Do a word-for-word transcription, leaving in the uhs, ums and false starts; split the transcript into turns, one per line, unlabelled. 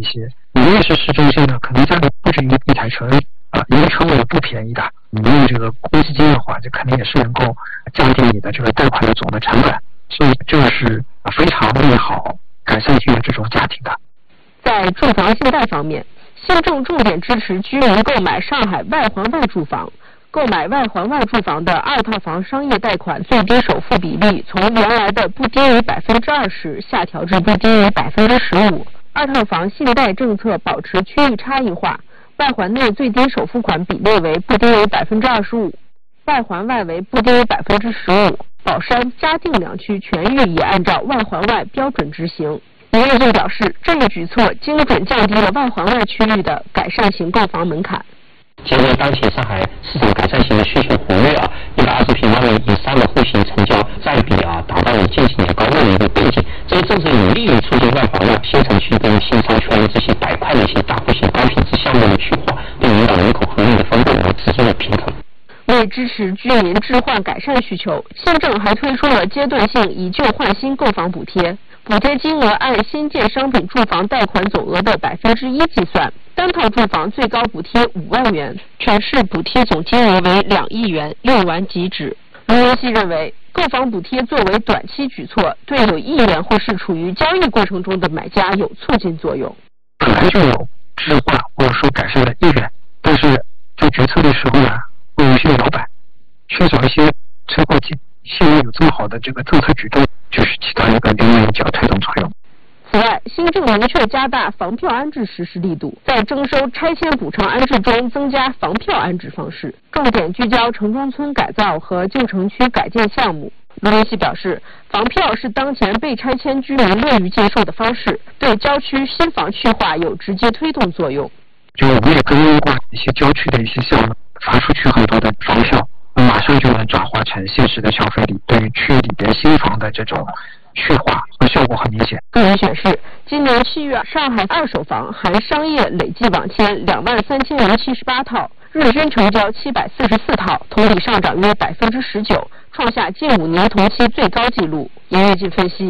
些。你越是市中心呢，可能家里不止一一台车啊，一个车位不便宜的。你用这个公积金的话，这肯定也是能够降低你的这个贷款的总的成本，所以这是非常利好改善居民这种家庭的。
在住房信贷方面，新政重点支持居民购买上海外环外住房。购买外环外住房的二套房商业贷款最低首付比例从原来的不低于百分之二十下调至不低于百分之十五。二套房信贷政策保持区域差异化，外环内最低首付款比例为不低于百分之二十五，外环外为不低于百分之十五。宝山、嘉定两区全域也按照外环外标准执行。林业总表示，这一举措精准降低了外环外区域的改善型购房门槛。
结合当前上海市场改善型的需求活跃啊，一百二十平方米以上的户型成交占比啊，达到了近几年高位的一个背景。这些政策有利于促进外环外新城区跟新商圈这些板块的一些大户型高品质项目的去化，对引导人口合理的分布和资金的平衡。
为支持居民置换改善需求，新政还推出了阶段性以旧换新购房补贴。补贴金额按新建商品住房贷款总额的百分之一计算，单套住房最高补贴五万元，全市补贴总金额为两亿元，用完即止。卢文熙认为，购房补贴作为短期举措，对有意愿或是处于交易过程中的买家有促进作用。
本来就有置换或者说改善的意愿，但是在决策的时候呢，会有一些摇摆，缺少一些车过境。现在有这么好的这个政策举动，就是起到一个另外一脚推动作用。
此外，新政明确加大房票安置实施力度，在征收拆迁补偿安置中增加房票安置方式，重点聚焦城中村改造和旧城区改建项目。卢文熙表示，房票是当前被拆迁居民乐于接受的方式，对郊区新房区划有直接推动作用。
就我们也跟踪过一些郊区的一些项目，发出去很多的房票。马上就能转化成现实的消费力，对于区域里边新房的这种去化和效果很明显。
个人显示，今年七月上海二手房含商业累计网签两万三千零七十八套，日均成交七百四十四套，同比上涨约百分之十九，创下近五年同期最高纪录。严跃进分析。